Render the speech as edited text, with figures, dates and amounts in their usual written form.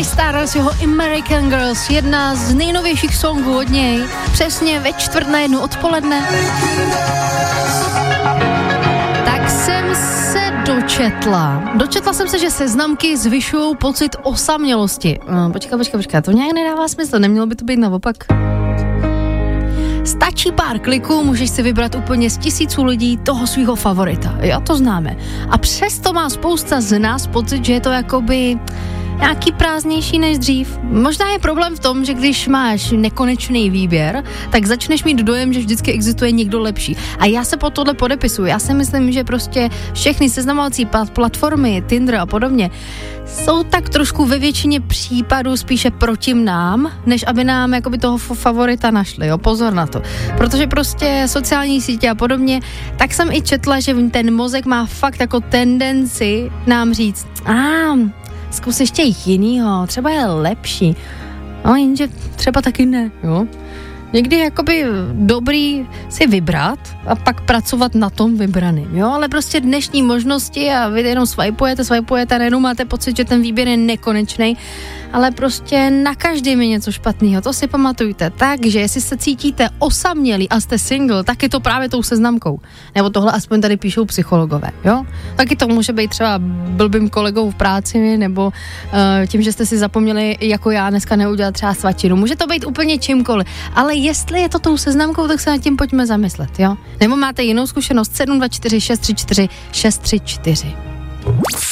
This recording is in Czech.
Harry Styles, jeho American Girls, jedna z nejnovějších songů od něj, přesně ve 1:45 odpoledne. Tak jsem se dočetla jsem se, že seznamky zvyšují pocit osamělosti. Počkej, to nějak nedává smysl, nemělo by to být naopak. Stačí pár kliků, můžeš si vybrat úplně z tisíců lidí toho svýho favorita. Jo, to známe. A přesto má spousta z nás pocit, že je to jakoby nějaký prázdnější než dřív. Možná je problém v tom, že když máš nekonečný výběr, tak začneš mít dojem, že vždycky existuje někdo lepší. A já se pod tohle podepisuju. Já si myslím, že prostě všechny seznamovací platformy, Tinder a podobně, jsou tak trošku ve většině případů spíše proti nám, než aby nám jakoby toho favorita našli, jo, pozor na to. Protože prostě sociální sítě a podobně, tak jsem i četla, že ten mozek má fakt jako tendenci nám říct, zkus ještě jinýho, třeba je lepší. No jenže třeba taky ne, jo. Někdy je jakoby dobrý si vybrat a pak pracovat na tom vybraným, jo, ale prostě dnešní možnosti a vy jenom swipujete a nejenom máte pocit, že ten výběr je nekonečný, ale prostě na každém je něco špatného, to si pamatujte. Takže jestli se cítíte osamělí a jste single, tak je to právě tou seznamkou. Nebo tohle aspoň tady píšou psychologové, jo. Taky to může být třeba blbým kolegou v práci, nebo tím, že jste si zapomněli, jako já dneska neudělat třeba svačinu. Může to být úplně čímkoliv, ale jestli je to tou seznamkou, tak se nad tím pojďme zamyslet, jo. Nebo máte jinou zkušenost? 724 634 634.